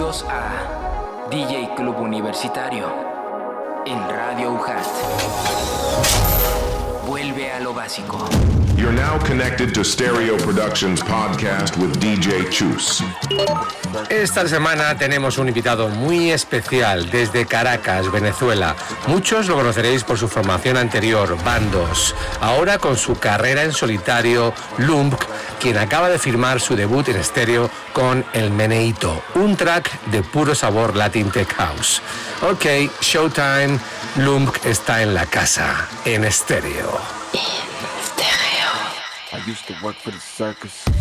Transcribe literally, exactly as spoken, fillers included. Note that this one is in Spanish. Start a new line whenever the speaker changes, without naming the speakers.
Bienvenidos a D J Club Universitario en Radio UJAT. Vuelve a lo básico.
You're now connected to Stereo Productions podcast with D J Chus.
Esta semana tenemos un invitado muy especial desde Caracas, Venezuela. Muchos lo conoceréis por su formación anterior, Bandos. Ahora con su carrera en solitario, Lumpk, quien acaba de firmar su debut en estéreo con El Meneíto, un track de puro sabor Latin Tech House. Ok, showtime, Lumpk está en la casa, en estéreo.
I used to work for the circus.